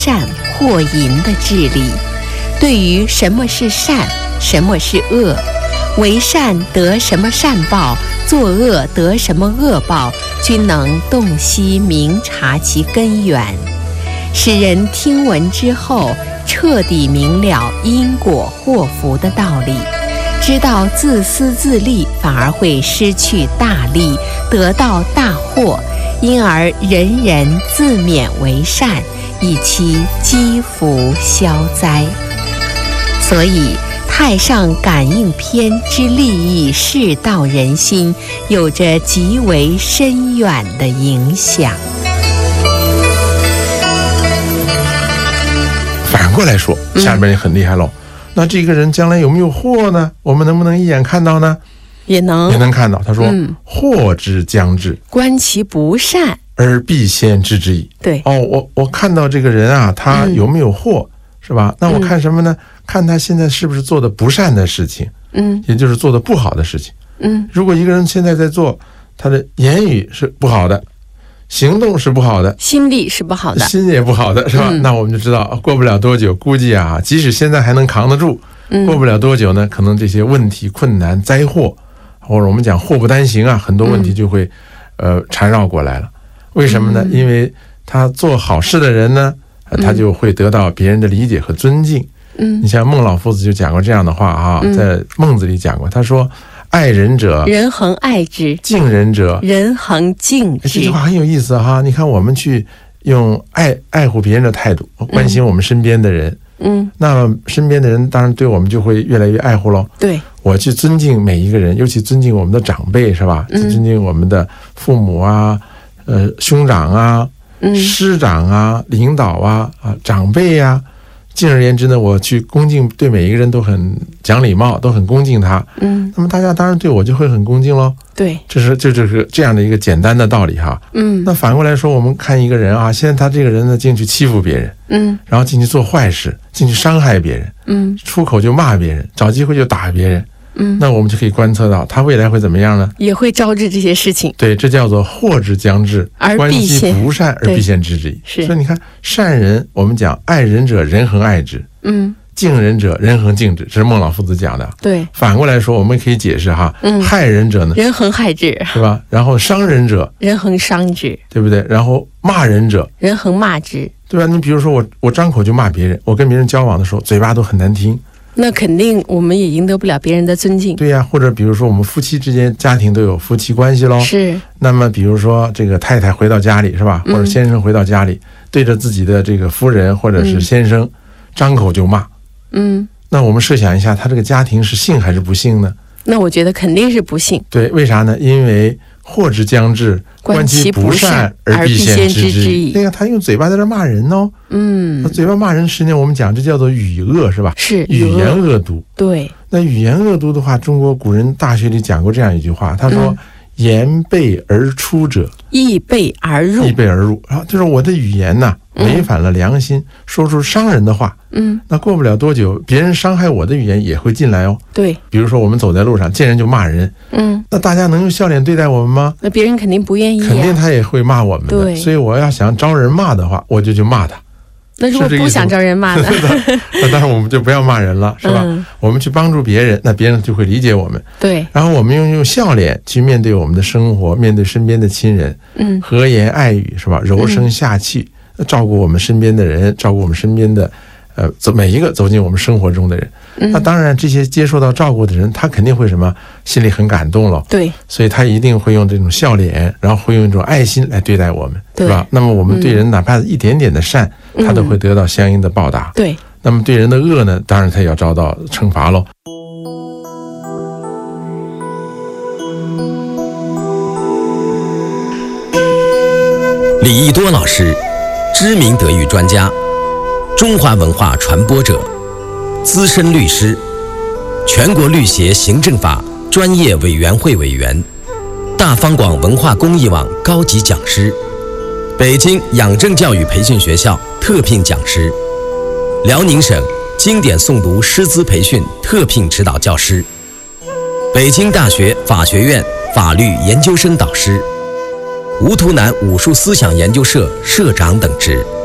善或淫的治理，对于什么是善，什么是恶，为善得什么善报，作恶得什么恶报，均能洞悉明察其根源，使人听闻之后彻底明了因果祸福的道理，知道自私自利反而会失去大利，得到大祸，因而人人自勉为善，以其积福消灾。所以太上感应篇之利益世道人心，有着极为深远的影响。 反过来说，下面也很厉害喽。那这个人将来有没有祸呢？我们能不能一眼看到呢？ 也能看到。他说，祸之将至， 观其不善而必先知之矣。 对， 我看到这个人啊，他有没有祸，是吧？那我看什么呢？看他现在是不是做的不善的事情，也就是做的不好的事情。如果一个人现在在做，他的言语是不好的，行动是不好的， 心力是不好的， 心也不好的，是吧？那我们就知道，过不了多久，估计啊，即使现在还能扛得住，过不了多久呢，可能这些问题、困难、灾祸，或者我们讲祸不单行啊，很多问题就会缠绕过来了。为什么呢？因为他做好事的人呢，他就会得到别人的理解和尊敬。你像孟老夫子就讲过这样的话啊，在孟子里讲过，他说，爱人者， 人恒爱之； 敬人者， 人恒敬之。 这句话很有意思哈。你看，我们去用爱护别人的态度，关心我们身边的人，那么身边的人当然对我们就会越来越爱护喽。 对， 我去尊敬每一个人，尤其尊敬我们的长辈，是吧？去尊敬我们的父母啊，兄长啊，师长啊，领导啊，长辈啊。进而言之呢，我去恭敬，对每一个人都很讲礼貌，都很恭敬他。那么大家当然对我就会很恭敬喽。 对， 就是这样的一个简单的道理哈。那反过来说，我们看一个人啊，现在他这个人呢进去欺负别人，然后进去做坏事，进去伤害别人，出口就骂别人，找机会就打别人。那我们就可以观测到他未来会怎么样呢？ 也会招致这些事情。 对，这叫做祸之将至，观其不善而必先知之矣。所以你看，善人，我们讲爱人者，人恒爱之；敬人者，人恒敬之。这是孟老夫子讲的。对，反过来说，我们可以解释哈，害人者呢， 人恒害之， 是吧？然后伤人者， 人恒伤之， 对不对？然后骂人者， 人恒骂之， 对吧？你比如说我张口就骂别人，我跟别人交往的时候，嘴巴都很难听。 那肯定我们也赢得不了别人的尊敬。 对呀，或者比如说我们夫妻之间，家庭都有夫妻关系喽。是。那么比如说这个太太回到家里，是吧？或者先生回到家里，对着自己的这个夫人或者是先生，张口就骂。那我们设想一下，他这个家庭是幸还是不幸呢？ 那我觉得肯定是不幸。 对，为啥呢？因为祸之将至，观其不善而必先知之矣。对呀，他用嘴巴在这骂人哦。嘴巴骂人，实际上我们讲这叫做语恶，是吧？是语言恶毒。对，那语言恶毒的话，中国古人大学里讲过这样一句话，他说：“言备而出者，易备而入。”易备而入，然后就是我的语言呐，违反了良心，说出伤人的话。那过不了多久，别人伤害我的语言也会进来哦。对，比如说我们走在路上，见人就骂人。那大家能用笑脸对待我们吗？那别人肯定不愿意，肯定他也会骂我们的。所以我要想招人骂的话，我就去骂他。那如果不想招人骂呢？那当然我们就不要骂人了，是吧？我们去帮助别人，那别人就会理解我们。对，然后我们用笑脸去面对我们的生活，面对身边的亲人，和颜爱语，是吧？柔声下气，照顾我们身边的人，照顾我们身边的每一个走进我们生活中的人。那当然这些接受到照顾的人，他肯定会什么，心里很感动了。对，所以他一定会用这种笑脸，然后会用一种爱心来对待我们，是吧？那么我们对人哪怕一点点的善，他都会得到相应的报答。对，那么对人的恶呢，当然他也要遭到惩罚喽。 李益多老师，知名德育专家，中华文化传播者，资深律师，全国律协行政法专业委员会委员，大方广文化公益网高级讲师，北京养正教育培训学校特聘讲师，辽宁省经典诵读师资培训特聘指导教师，北京大学法学院法律研究生导师，吴图南武术思想研究社社长等职。